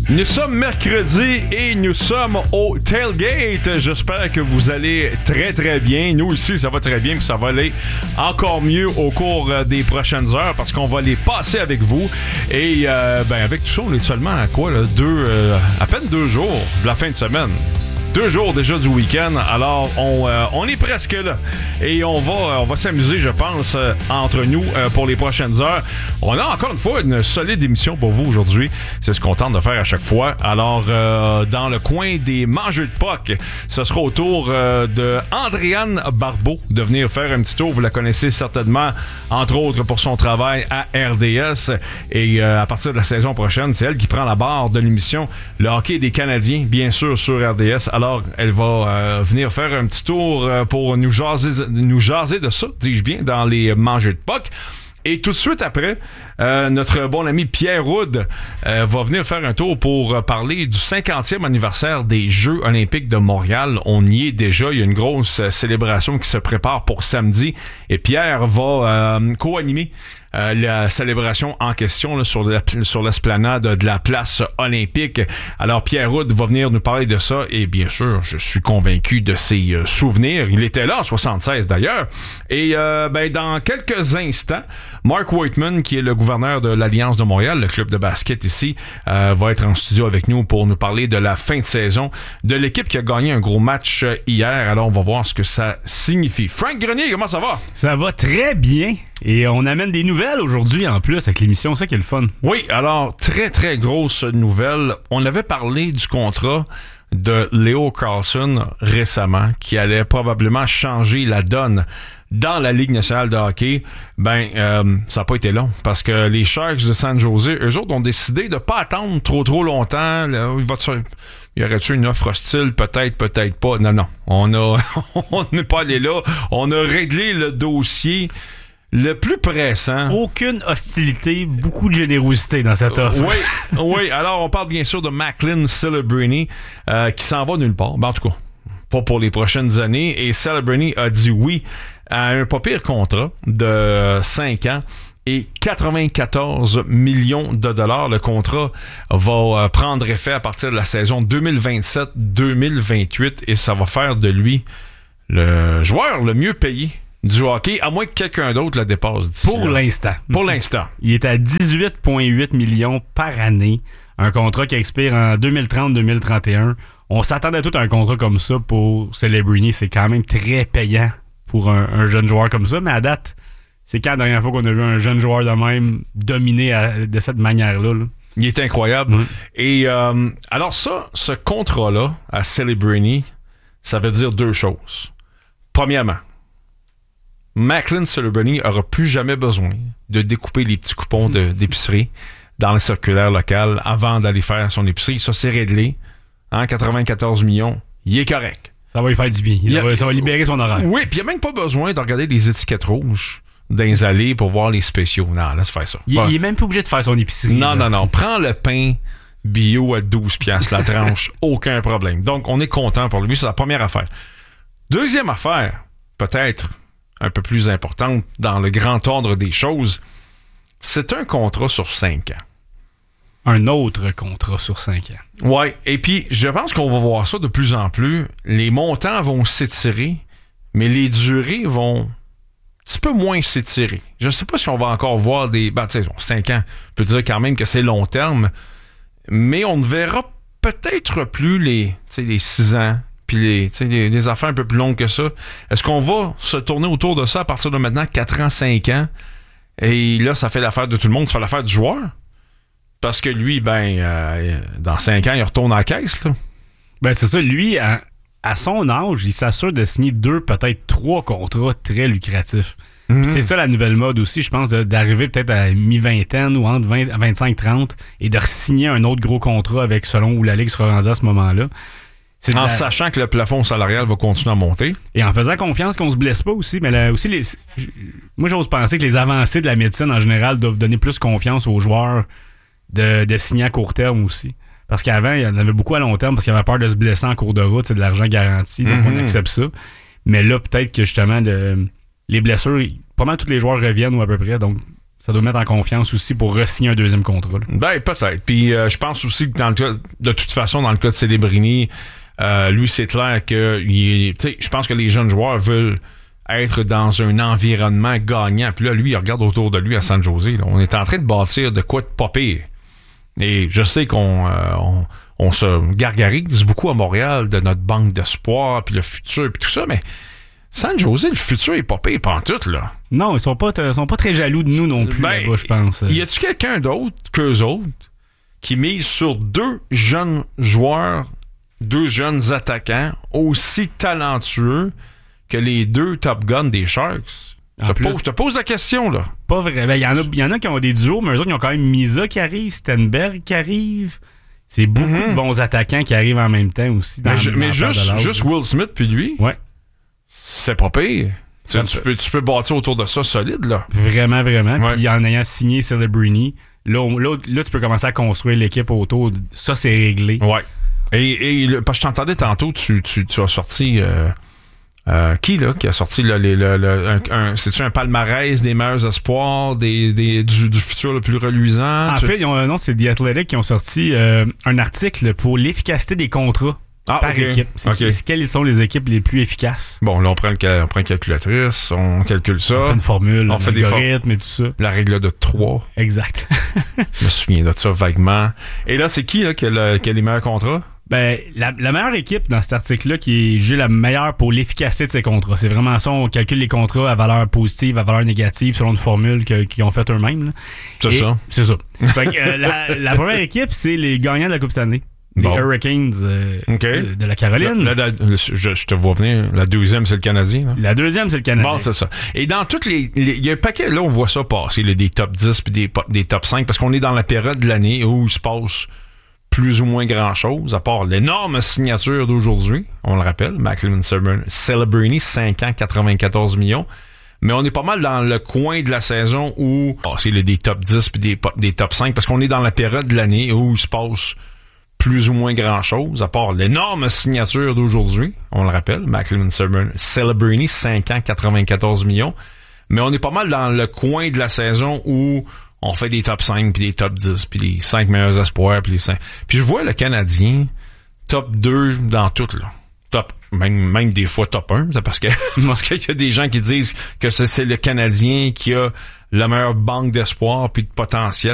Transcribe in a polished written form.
Nous sommes mercredi et nous sommes au Tailgate. J'espère que vous allez très très bien. Nous aussi, ça va très bien, puis ça va aller encore mieux au cours des prochaines heures parce qu'on va les passer avec vous. Et avec tout ça, on est seulement à quoi, là? À peine 2 jours de la fin de semaine. 2 jours déjà du week-end, alors on est presque là. Et on va s'amuser, je pense, entre nous pour les prochaines heures. On a encore une fois une solide émission pour vous aujourd'hui. C'est ce qu'on tente de faire à chaque fois. Alors, dans le coin des mangeux de puck, ce sera au tour de Andréane Barbeau de venir faire un petit tour. Vous la connaissez certainement, entre autres, pour son travail à RDS. Et à partir de la saison prochaine, c'est elle qui prend la barre de l'émission Le hockey des Canadiens, bien sûr, sur RDS. Alors, elle va venir faire un petit tour pour nous jaser de ça, dis-je bien, dans les mangeux de puck. Et tout de suite après, notre bon ami Pierre Roud va venir faire un tour pour parler du 50e anniversaire des Jeux olympiques de Montréal. On y est déjà. Il y a une grosse célébration qui se prépare pour samedi. Et Pierre va co-animer la célébration en question là, sur l'esplanade de la place olympique. Alors Pierre Roud va venir nous parler de ça et bien sûr, je suis convaincu de ses souvenirs. Il était là en 76 d'ailleurs. Et dans quelques instants, Mark Whiteman, qui est le gouverneur de l'Alliance de Montréal, le club de basket ici, va être en studio avec nous pour nous parler de la fin de saison de l'équipe qui a gagné un gros match hier. Alors on va voir ce que ça signifie. Frank Grenier, comment ça va? Ça va très bien. Et on amène des nouvelles aujourd'hui en plus avec l'émission, ça qui est le fun. Oui, alors très très grosse nouvelle. On avait parlé du contrat de Leo Carlsson récemment qui allait probablement changer la donne dans la Ligue nationale de hockey. Ça n'a pas été long parce que les Sharks de San Jose, eux autres ont décidé de ne pas attendre trop longtemps. Là, y aurait-tu une offre hostile? Peut-être pas. Non. On n'est pas allé là. On a réglé le dossier le plus pressant. Aucune hostilité, beaucoup de générosité dans cette offre. Oui. Alors, on parle bien sûr de Macklin Celebrini qui s'en va nulle part. En tout cas, pas pour les prochaines années. Et Celebrini a dit oui à un pas pire contrat de 5 ans et 94 millions de dollars. Le contrat va prendre effet à partir de la saison 2027-2028 et ça va faire de lui le joueur le mieux payé du hockey, à moins que quelqu'un d'autre le dépasse d'ici. Pour l'instant. Il est à 18,8 millions par année. Un contrat qui expire en 2030-2031. On s'attendait tout à un contrat comme ça pour Celebrini. C'est quand même très payant pour un jeune joueur comme ça. Mais à date, c'est quand la dernière fois qu'on a vu un jeune joueur de même dominer de cette manière-là, là? Il est incroyable. Et alors ça, ce contrat-là à Celebrini, ça veut dire 2 choses. Premièrement, Macklin Celebrini n'aura plus jamais besoin de découper les petits coupons d'épicerie dans le circulaire local avant d'aller faire son épicerie. Ça, c'est réglé. 94 millions, il est correct. Ça va lui faire du bien. Ça va libérer son horaire. Oui, puis il n'y a même pas besoin de regarder les étiquettes rouges dans les allées pour voir les spéciaux. Non, laisse faire ça. Il est même pas obligé de faire son épicerie. Non. Prends le pain bio à 12$ la tranche. Aucun problème. Donc, on est content pour lui. C'est la première affaire. Deuxième affaire, peut-être un peu plus importante dans le grand ordre des choses, c'est un contrat sur 5 ans. Un autre contrat sur 5 ans. Oui, et puis je pense qu'on va voir ça de plus en plus. Les montants vont s'étirer, mais les durées vont un petit peu moins s'étirer. Je ne sais pas si on va encore voir des... 5 ans, on peut dire quand même que c'est long terme, mais on ne verra peut-être plus les 6 ans, puis les affaires un peu plus longues que ça. Est-ce qu'on va se tourner autour de ça à partir de maintenant 4 ans, 5 ans? Et là, ça fait l'affaire de tout le monde, ça fait l'affaire du joueur. Parce que lui, dans 5 ans, il retourne à la caisse, là. C'est ça. Lui, à son âge, il s'assure de signer 2, peut-être 3 contrats très lucratifs. C'est ça la nouvelle mode aussi, je pense, d'arriver peut-être à mi-vingtaine ou entre 20 à 25-30 et de signer un autre gros contrat avec selon où la Ligue sera rendue à ce moment-là. Sachant que le plafond salarial va continuer à monter. Et en faisant confiance qu'on se blesse pas aussi. Mais là, aussi, moi, j'ose penser que les avancées de la médecine, en général, doivent donner plus confiance aux joueurs de signer à court terme aussi. Parce qu'avant, il y en avait beaucoup à long terme parce qu'il y avait peur de se blesser en cours de route. C'est de l'argent garanti, donc on accepte ça. Mais là, peut-être que justement, les blessures, pas mal tous les joueurs reviennent ou à peu près. Donc, Ça doit mettre en confiance aussi pour re-signer un deuxième contrat. Là. Ben, peut-être. Puis je pense aussi que dans le cas, de toute façon, dans le cas de Celebrini, lui, c'est clair que je pense que les jeunes joueurs veulent être dans un environnement gagnant. Puis là, lui, il regarde autour de lui à San José. Là. On est en train de bâtir de quoi de pas pire. Et je sais qu'on se gargarise beaucoup à Montréal de notre banque d'espoir, puis le futur, puis tout ça, mais San José, le futur est pas pire pantoute, là. Non, ils sont pas très jaloux de nous non plus, là-bas, je pense. Y a-tu quelqu'un d'autre qu'eux autres qui mise sur deux jeunes joueurs, deux jeunes attaquants aussi talentueux que les deux Top Guns des Sharks? Je te pose la question, là. Pas vrai. Ben, il y en a qui ont des duos, mais eux autres, ils ont quand même Misa qui arrive, Stenberg qui arrive. C'est beaucoup de bons attaquants qui arrivent en même temps aussi. Mais juste Will Smith puis lui, ouais. C'est pas pire. Tu peux bâtir autour de ça solide, là. Vraiment, vraiment. Ouais. Puis en ayant signé Celebrini, là, tu peux commencer à construire l'équipe autour. Ça, c'est réglé. Ouais. Et parce que je t'entendais tantôt, tu as sorti... qui, là, qui a sorti c'est-tu un palmarès des meilleurs espoirs du futur le plus reluisant? En fait, c'est The Athletic qui ont sorti un article pour l'efficacité des contrats par équipe. Quelles sont les équipes les plus efficaces? Bon, là, on prend une calculatrice, on calcule ça. On fait une formule, on fait des algorithmes et tout ça. La règle de 3. Exact. Je me souviens de ça vaguement. Et là, c'est qui, là, qui a les meilleurs contrats? Ben, la meilleure équipe dans cet article-là qui est jugée la meilleure pour l'efficacité de ces contrats. C'est vraiment ça, on calcule les contrats à valeur positive, à valeur négative, selon une formule qu'ils ont faite eux-mêmes. Là. C'est ça. Fait que, la première équipe, c'est les gagnants de la Coupe Stanley. Les Hurricanes de la Caroline. Je te vois venir. La deuxième, c'est le Canadien. Là. La deuxième, c'est le Canadien. Bon, c'est ça. Et dans toutes il y a un paquet, là, on voit ça passer, là, des top 10 puis des top 5, parce qu'on est dans la période de l'année où il se passe plus ou moins grand-chose, à part l'énorme signature d'aujourd'hui, on le rappelle, McLean Celebrini, 5 ans, 94 millions. Mais on est pas mal dans le coin de la saison où c'est des top 10 puis des top 5, parce qu'on est dans la période de l'année où il se passe plus ou moins grand-chose, à part l'énorme signature d'aujourd'hui, on le rappelle, McLean Celebrini, 5 ans, 94 millions. Mais on est pas mal dans le coin de la saison où on fait des top 5, puis des top 10, puis les 5 meilleurs espoirs, puis les 5. Puis je vois le Canadien top 2 dans tout, là. Top, même des fois top 1, parce qu'il y a des gens qui disent que c'est le Canadien qui a la meilleure banque d'espoir puis de potentiel.